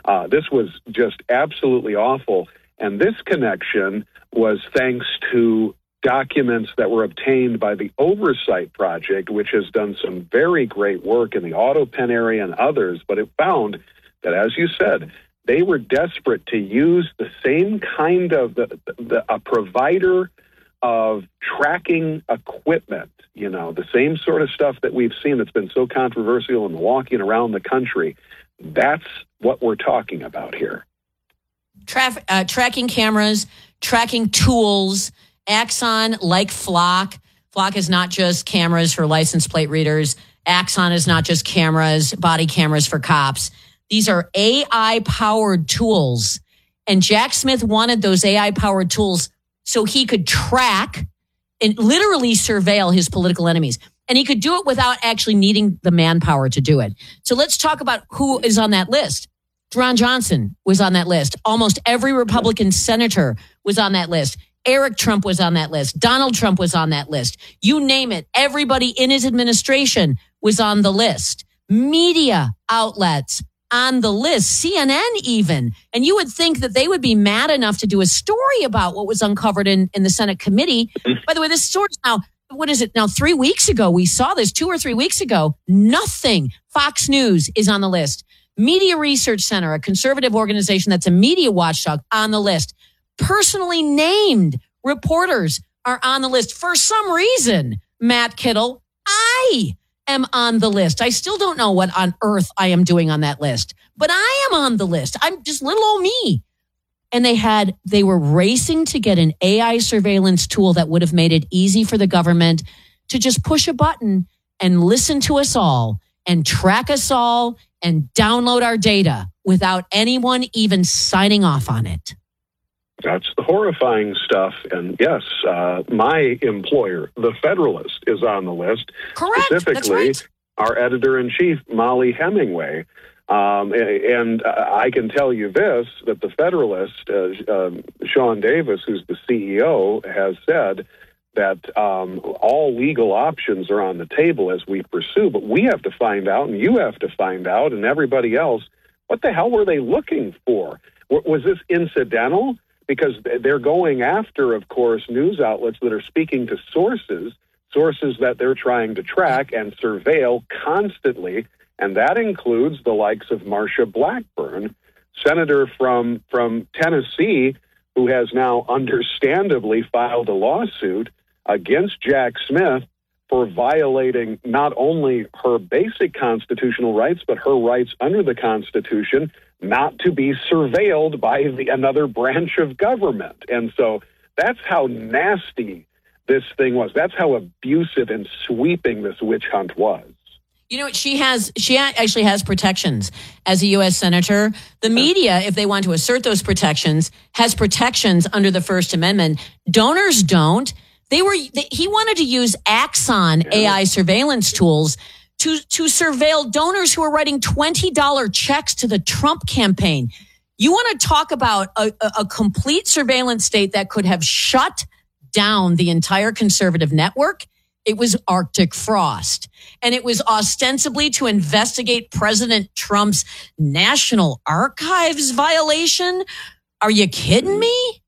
This was just absolutely awful. And this connection was thanks to documents that were obtained by the Oversight Project, which has done some very great work in the AutoPen area and others. But it found that, as you said, they were desperate to use the same kind of a provider of tracking equipment, the same sort of stuff that we've seen that's been so controversial in Milwaukee and around the country. That's what we're talking about here. Tracking cameras, tracking tools. Axon, like Flock. Flock is not just cameras for license plate readers. Axon is not just cameras, body cameras for cops. These are AI-powered tools. And Jack Smith wanted those AI-powered tools so he could track and literally surveil his political enemies. And he could do it without actually needing the manpower to do it. So let's talk about who is on that list. Ron Johnson was on that list. Almost every Republican senator was on that list. Eric Trump was on that list. Donald Trump was on that list. You name it. Everybody in his administration was on the list. Media outlets on the list. CNN even. And you would think that they would be mad enough to do a story about what was uncovered in the Senate committee. By the way, this story is now, 3 weeks ago, we saw this 2 or 3 weeks ago. Nothing. Fox News is on the list. Media Research Center, a conservative organization that's a media watchdog, on the list. Personally named reporters are on the list. For some reason, Matt Kittle, I am on the list. I still don't know what on earth I am doing on that list, but I am on the list. I'm just little old me. And they were racing to get an AI surveillance tool that would have made it easy for the government to just push a button and listen to us all and track us all and download our data without anyone even signing off on it. That's the horrifying stuff. And yes, my employer, The Federalist, is on the list. Correct. Specifically, that's right. Our editor-in-chief, Molly Hemingway. And I can tell you this, that The Federalist, Sean Davis, who's the CEO, has said that all legal options are on the table as we pursue. But we have to find out, and you have to find out, and everybody else, what the hell were they looking for? Was this incidental? Because they're going after, of course, news outlets that are speaking to sources that they're trying to track and surveil constantly. And that includes the likes of Marsha Blackburn, senator from Tennessee, who has now understandably filed a lawsuit against Jack Smith for violating not only her basic constitutional rights, but her rights under the Constitution not to be surveilled by another branch of government. And so that's how nasty this thing was. That's how abusive and sweeping this witch hunt was. You know, she actually has protections as a U.S. senator. The media, if they want to assert those protections, has protections under the First Amendment. Donors don't. He wanted to use Axon AI surveillance tools to surveil donors who are writing $20 checks to the Trump campaign. You want to talk about a complete surveillance state that could have shut down the entire conservative network? It was Arctic Frost. And it was ostensibly to investigate President Trump's National Archives violation. Are you kidding me?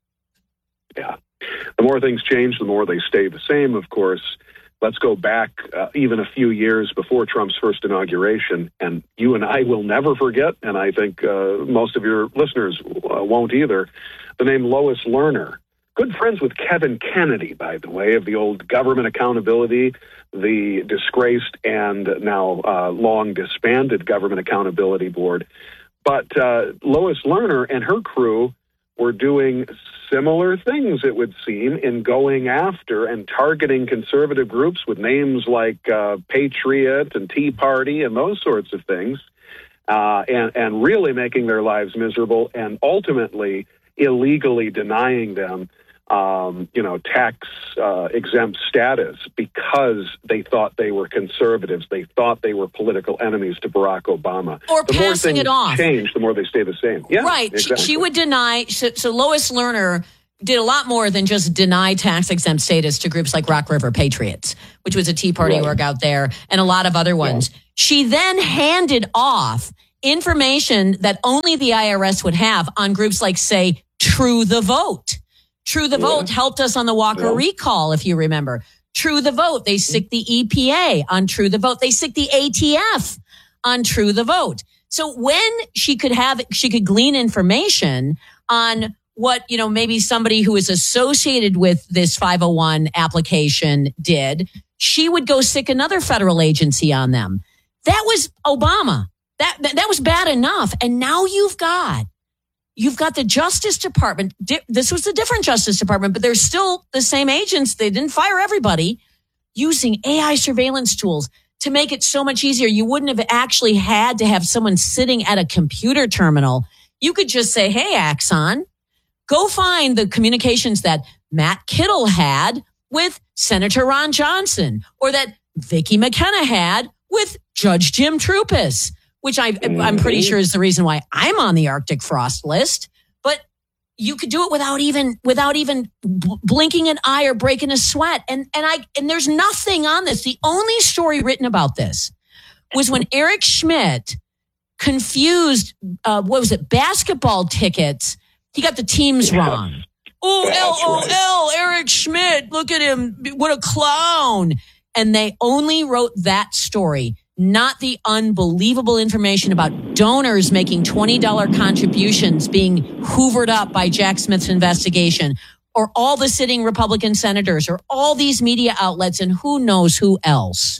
Yeah. The more things change, the more they stay the same, of course. Let's go back even a few years before Trump's first inauguration, and you and I will never forget, and I think most of your listeners won't either, the name Lois Lerner. Good friends with Kevin Kennedy, by the way, of the old Government Accountability, the disgraced and now long disbanded Government Accountability Board. But Lois Lerner and her crew were doing similar things, it would seem, in going after and targeting conservative groups with names like Patriot and Tea Party and those sorts of things, and really making their lives miserable and ultimately illegally denying them tax exempt status because they thought they were conservatives. They thought they were political enemies to Barack Obama. Or the passing it off. The more things change, the more they stay the same. Yeah, right. Exactly. She would deny. So Lois Lerner did a lot more than just deny tax exempt status to groups like Rock River Patriots, which was a Tea Party org out there, and a lot of other ones. Yeah. She then handed off information that only the IRS would have on groups like, say, True the Vote. True the Vote helped us on the Walker recall, if you remember. True the Vote. They sick the EPA on True the Vote. They sick the ATF on True the Vote. So when she could glean information on what, maybe somebody who is associated with this 501 application did, she would go sick another federal agency on them. That was Obama. That was bad enough. And now you've got the Justice Department. This was a different Justice Department, but they're still the same agents. They didn't fire everybody, using AI surveillance tools to make it so much easier. You wouldn't have actually had to have someone sitting at a computer terminal. You could just say, hey, Axon, go find the communications that Matt Kittle had with Senator Ron Johnson, or that Vicki McKenna had with Judge Jim Trupis, which I'm pretty sure is the reason why I'm on the Arctic frost list. But you could do it without even blinking an eye or breaking a sweat. And there's nothing on this. The only story written about this was when Eric Schmidt confused, basketball tickets. He got the teams wrong. Oh, LOL, Eric Schmidt, look at him. What a clown. And they only wrote that story, not the unbelievable information about donors making $20 contributions being hoovered up by Jack Smith's investigation, or all the sitting Republican senators, or all these media outlets, and who knows who else.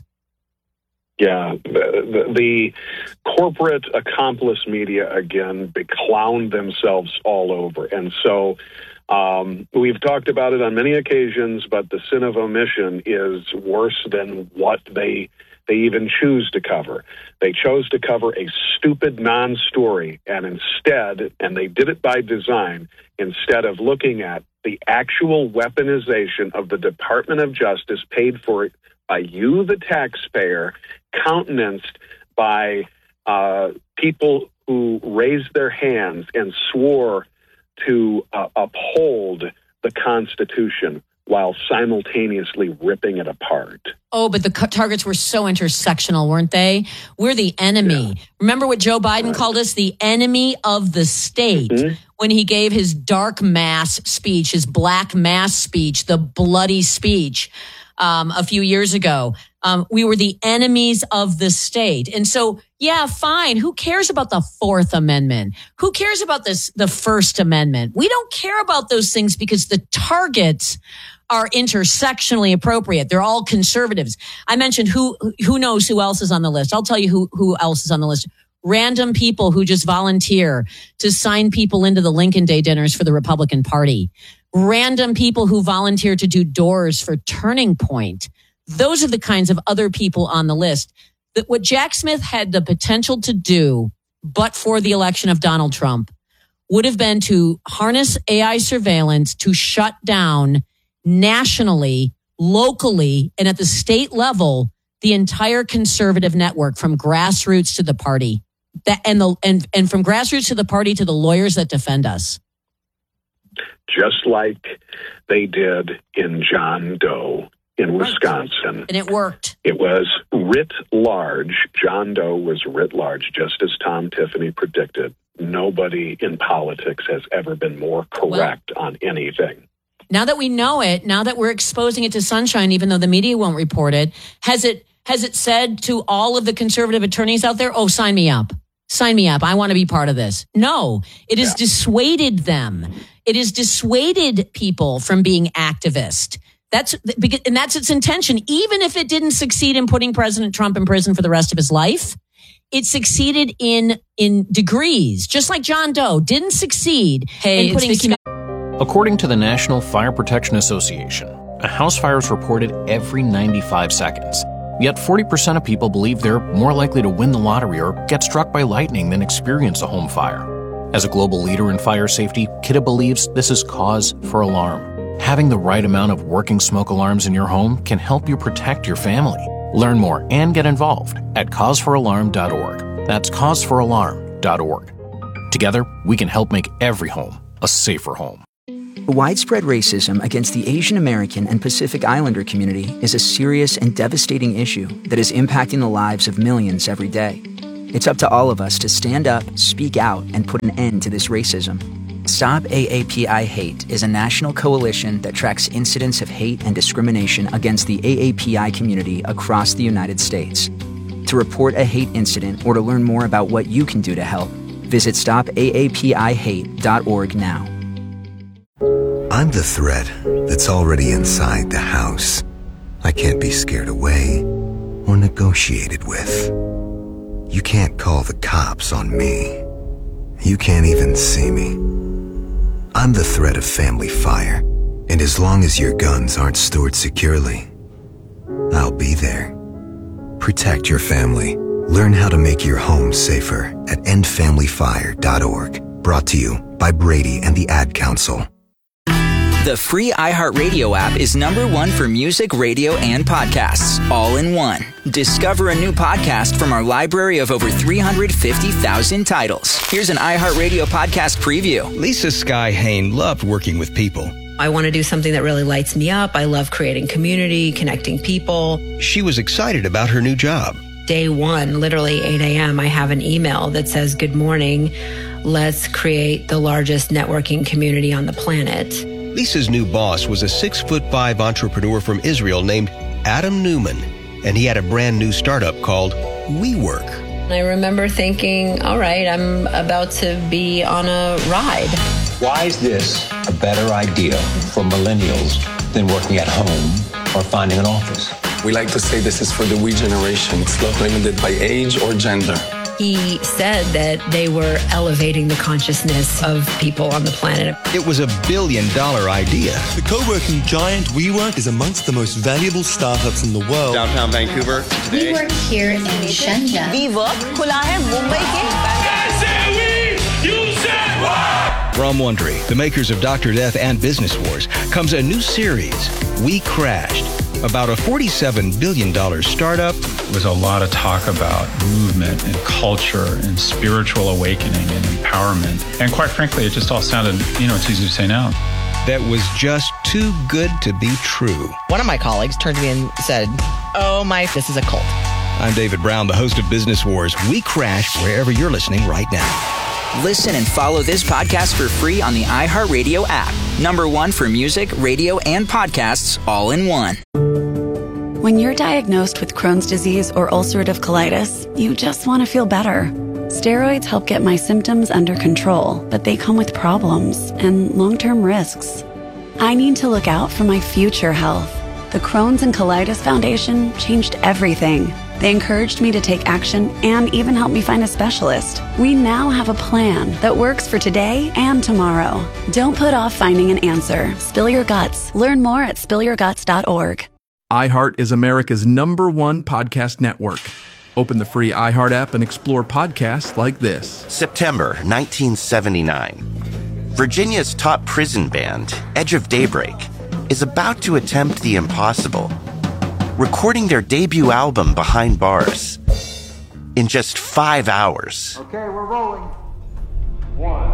Yeah, the corporate accomplice media, again, clown themselves all over. And so we've talked about it on many occasions, but the sin of omission is worse than what they even choose to cover. They chose to cover a stupid non-story, and instead, and they did it by design, instead of looking at the actual weaponization of the Department of Justice paid for by you, the taxpayer, countenanced by people who raised their hands and swore to uphold the Constitution while simultaneously ripping it apart. Oh, but the targets were so intersectional, weren't they? We're the enemy. Yeah. Remember what Joe Biden called us? The enemy of the state. Mm-hmm. When he gave his dark mass speech, his black mass speech, the bloody speech a few years ago. We were the enemies of the state. And so, yeah, fine. Who cares about the Fourth Amendment? Who cares about the First Amendment? We don't care about those things because the targets are intersectionally appropriate. They're all conservatives. I mentioned who knows who else is on the list. I'll tell you who else is on the list. Random people who just volunteer to sign people into the Lincoln Day dinners for the Republican Party. Random people who volunteer to do doors for Turning Point. Those are the kinds of other people on the list. That what Jack Smith had the potential to do, but for the election of Donald Trump, would have been to harness AI surveillance to shut down nationally, locally, and at the state level, the entire conservative network from grassroots to the party. And from grassroots to the party to the lawyers that defend us. Just like they did in John Doe in Wisconsin. And it worked. It was writ large. John Doe was writ large, just as Tom Tiffany predicted. Nobody in politics has ever been more correct on anything. Now that we know it, now that we're exposing it to sunshine, even though the media won't report it, has it said to all of the conservative attorneys out there, oh, sign me up. Sign me up. I want to be part of this. No, it has dissuaded them. It has dissuaded people from being activist. That's its intention. Even if it didn't succeed in putting President Trump in prison for the rest of his life, it succeeded in degrees, just like John Doe didn't succeed in putting. According to the National Fire Protection Association, a house fire is reported every 95 seconds. Yet 40% of people believe they're more likely to win the lottery or get struck by lightning than experience a home fire. As a global leader in fire safety, Kidde believes this is cause for alarm. Having the right amount of working smoke alarms in your home can help you protect your family. Learn more and get involved at causefораlarm.org. That's causefораlarm.org. Together, we can help make every home a safer home. Widespread racism against the Asian American and Pacific Islander community is a serious and devastating issue that is impacting the lives of millions every day. It's up to all of us to stand up, speak out, and put an end to this racism. Stop AAPI Hate is a national coalition that tracks incidents of hate and discrimination against the AAPI community across the United States. To report a hate incident or to learn more about what you can do to help, visit stopaapihate.org now. I'm the threat that's already inside the house. I can't be scared away or negotiated with. You can't call the cops on me. You can't even see me. I'm the threat of family fire, and as long as your guns aren't stored securely, I'll be there. Protect your family. Learn how to make your home safer at endfamilyfire.org. Brought to you by Brady and the Ad Council. The free iHeartRadio app is #1 for music, radio, and podcasts, all in one. Discover a new podcast from our library of over 350,000 titles. Here's an iHeartRadio podcast preview. Lisa Sky Hain loved working with people. I want to do something that really lights me up. I love creating community, connecting people. She was excited about her new job. Day one, literally 8 a.m., I have an email that says, "Good morning. Let's create the largest networking community on the planet." Lisa's new boss was a 6'5" entrepreneur from Israel named Adam Newman, and he had a brand new startup called WeWork. I remember thinking, all right, I'm about to be on a ride. Why is this a better idea for millennials than working at home or finding an office? We like to say this is for the we generation. It's not limited by age or gender. He said that they were elevating the consciousness of people on the planet. It was $1 billion idea. The co-working giant WeWork is amongst the most valuable startups in the world. Downtown Vancouver today. We work here in Shenzhen. WeWork खुला है मुंबई के. From Wondery, the makers of Dr. Death and Business Wars, comes a new series, We Crashed, about a $47 billion startup. There was a lot of talk about movement and culture and spiritual awakening and empowerment. And quite frankly, it just all sounded, it's easy to say now. That was just too good to be true. One of my colleagues turned to me and said, this is a cult. I'm David Brown, the host of Business Wars. We Crash wherever you're listening right now. Listen and follow this podcast for free on the iHeartRadio app. #1 for music, radio, and podcasts, all in one. When you're diagnosed with Crohn's disease or ulcerative colitis, you just want to feel better. Steroids help get my symptoms under control, but they come with problems and long-term risks. I need to look out for my future health. The Crohn's and Colitis Foundation changed everything. They encouraged me to take action and even helped me find a specialist. We now have a plan that works for today and tomorrow. Don't put off finding an answer. Spill your guts. Learn more at spillyourguts.org. iHeart is America's #1 podcast network. Open the free iHeart app and explore podcasts like this. September 1979. Virginia's top prison band, Edge of Daybreak, is about to attempt the impossible, recording their debut album Behind Bars in just 5 hours. Okay, we're rolling. 1,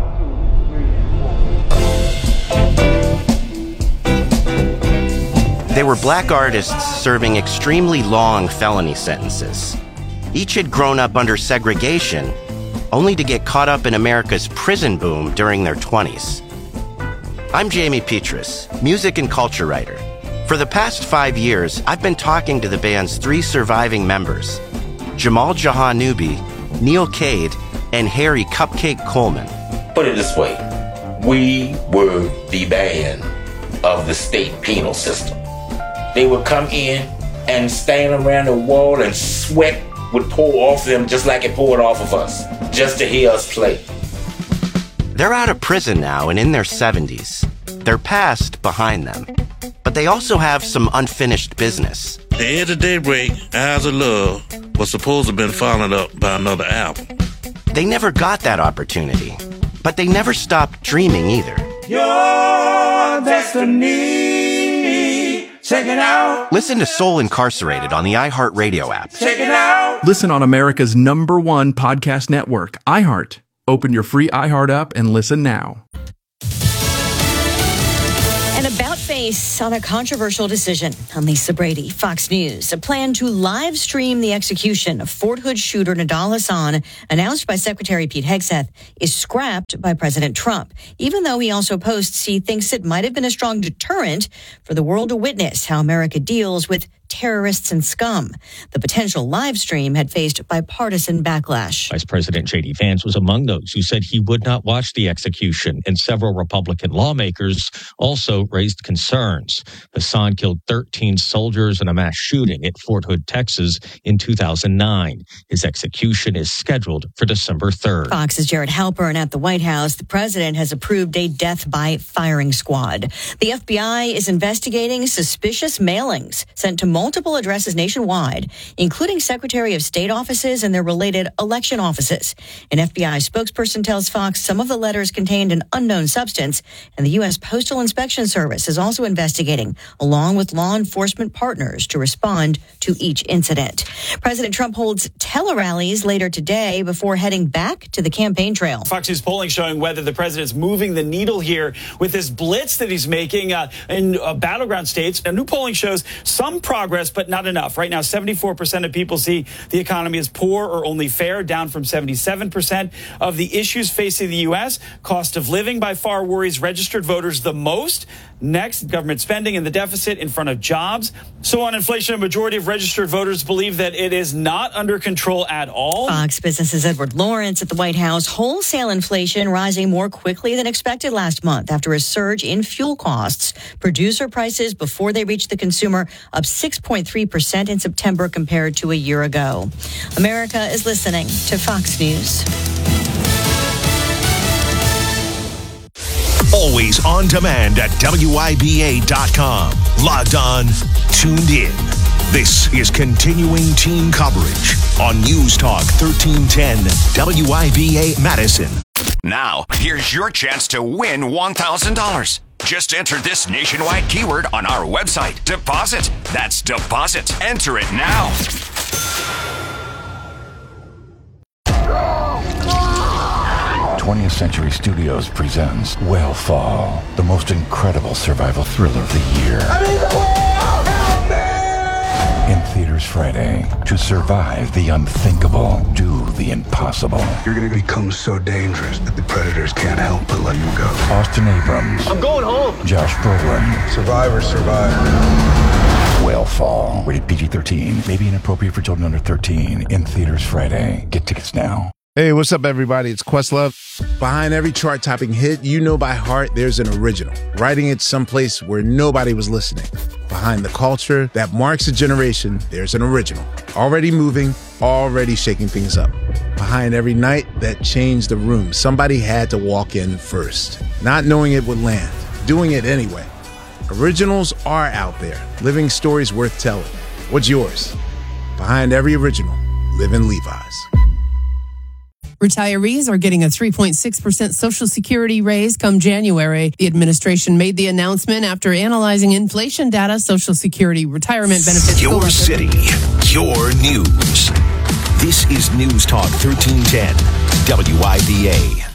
2, 3, and 4. They were black artists serving extremely long felony sentences. Each had grown up under segregation, only to get caught up in America's prison boom during their 20s. I'm Jamie Petrus, music and culture writer. For the past 5 years, I've been talking to the band's 3 surviving members, Jamal Jahanoubi, Neil Cade, and Harry Cupcake Coleman. Put it this way, we were the band of the state penal system. They would come in and stand around the wall and sweat would pour off them just like it poured off of us, just to hear us play. They're out of prison now and in their 70s. Their past behind them. But they also have some unfinished business. The Edge of Daybreak, Eyes of Love, was supposed to have been followed up by another album. They never got that opportunity, but they never stopped dreaming either. Your destiny, check it out. Listen to Soul Incarcerated on the iHeartRadio app. Check it out. Listen on America's #1 podcast network, iHeart. Open your free iHeart app and listen now. And about face on a controversial decision. I'm Lisa Brady, Fox News. A plan to live stream the execution of Fort Hood shooter Nidal Hasan, announced by Secretary Pete Hegseth, is scrapped by President Trump, even though he also posts he thinks it might have been a strong deterrent for the world to witness how America deals with terrorists and scum. The potential live stream had faced bipartisan backlash. Vice President J.D. Vance was among those who said he would not watch the execution, and several Republican lawmakers also raised concerns. Hasan killed 13 soldiers in a mass shooting at Fort Hood, Texas in 2009. His execution is scheduled for December 3rd. Fox's Jared Halpern at the White House. The president has approved a death by firing squad. The FBI is investigating suspicious mailings sent to multiple addresses nationwide, including Secretary of State offices and their related election offices. An FBI spokesperson tells Fox some of the letters contained an unknown substance, and the U.S. Postal Inspection Service is also investigating, along with law enforcement partners, to respond to each incident. President Trump holds tele-rallies later today before heading back to the campaign trail. Fox News polling showing whether the president's moving the needle here with this blitz that he's making in battleground states. A new polling shows some progress, but not enough. Right now, 74% of people see the economy as poor or only fair, down from 77%. Of the issues facing the U.S., cost of living by far worries registered voters the most. Next, government spending and the deficit in front of jobs. So on inflation, a majority of registered voters believe that it is not under control at all. Fox Business's Edward Lawrence at the White House. Wholesale inflation rising more quickly than expected last month after a surge in fuel costs. Producer prices before they reach the consumer up 6.3% in September compared to a year ago. America is listening to Fox News. Always on demand at WIBA.com. Logged on, tuned in. This is continuing team coverage on News Talk 1310 WIBA Madison. Now, here's your chance to win $1,000. Just enter this nationwide keyword on our website. Deposit. That's deposit. Enter it now. 20th Century Studios presents Whale Fall, the most incredible survival thriller of the year. I'm in the whale! Help me! In theaters Friday. To survive the unthinkable, do the impossible. You're going to become so dangerous that the predators can't help but let you go. Austin Abrams. I'm going home. Josh Brolin. Survivor. Whale Fall. Rated PG-13. May be inappropriate for children under 13. In theaters Friday. Get tickets now. Hey, what's up, everybody? It's Questlove. Behind every chart-topping hit you know by heart, there's an original, writing it someplace where nobody was listening. Behind the culture that marks a generation, there's an original, already moving, already shaking things up. Behind every night that changed the room, somebody had to walk in first, not knowing it would land, doing it anyway. Originals are out there, living stories worth telling. What's yours? Behind every original, live in Levi's. Retirees are getting a 3.6% Social Security raise come January. The administration made the announcement after analyzing inflation data. Social Security retirement benefits. Your city, your news. This is News Talk 1310, WIBA.